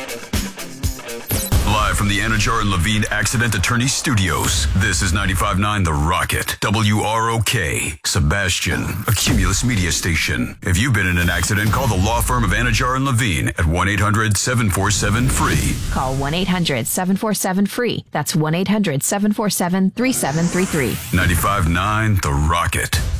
Live from the Anajar and Levine Accident Attorney Studios, this is 95.9 The Rocket, WROK, Sebastian, a Cumulus media station. If you've been in an accident, call the law firm of Anajar and Levine at 1-800-747-FREE. Call 1-800-747-FREE. That's 1-800-747-3733. 95.9 The Rocket.